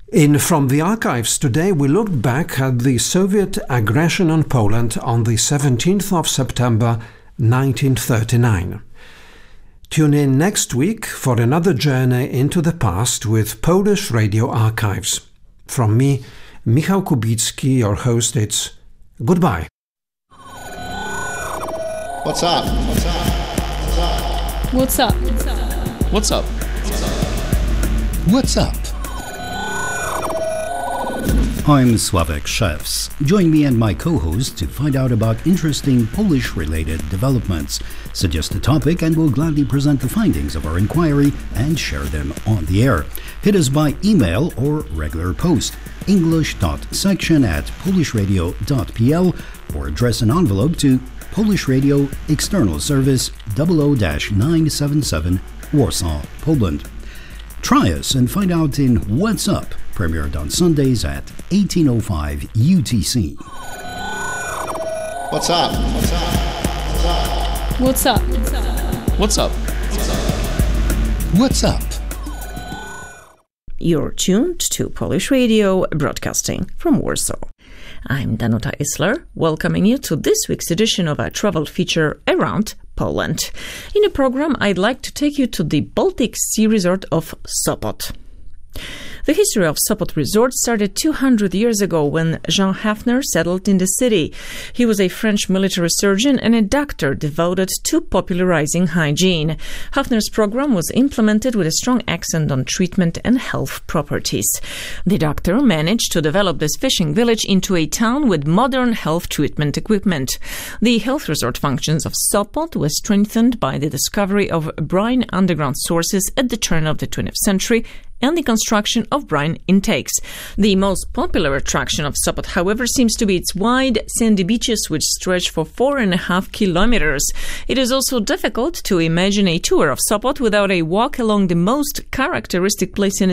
In From the Archives today, we looked back at the Soviet aggression on Poland on the 17th of September 1939. Tune in next week for another journey into the past with Polish Radio Archives. From me, Michał Kubicki, your host, it's goodbye. What's up? What's up? What's up? What's up? What's up? I'm Sławek Szewc. Join me and my co-host to find out about interesting Polish-related developments. Suggest a topic and we'll gladly present the findings of our inquiry and share them on the air. Hit us by email or regular post, english.section@polishradio.pl, or address an envelope to Polish Radio, External Service 00-977, Warsaw, Poland. Try us and find out in What's Up, premiered on Sundays at 18:05 UTC. What's up? What's up? What's up? What's up? What's up? You're tuned to Polish Radio, broadcasting from Warsaw. I'm Danuta Isler, welcoming you to this week's edition of our travel feature around Poland. In the program, I'd like to take you to the Baltic Sea resort of Sopot. The history of Sopot Resort started 200 years ago when Jean Hafner settled in the city. He was a French military surgeon and a doctor devoted to popularizing hygiene. Hafner's program was implemented with a strong accent on treatment and health properties. The doctor managed to develop this fishing village into a town with modern health treatment equipment. The health resort functions of Sopot was strengthened by the discovery of brine underground sources at the turn of the 20th century and the construction of brine intakes. The most popular attraction of Sopot, however, seems to be its wide, sandy beaches which stretch for 4.5 kilometers. It is also difficult to imagine a tour of Sopot without a walk along the most characteristic place in the